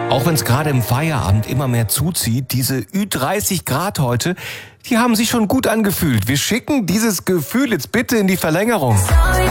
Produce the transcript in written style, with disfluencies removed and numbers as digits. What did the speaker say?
Auch wenn es gerade im Feierabend immer mehr zuzieht, diese Ü30 Grad heute, die haben sich schon gut angefühlt. Wir schicken dieses Gefühl jetzt bitte in die Verlängerung.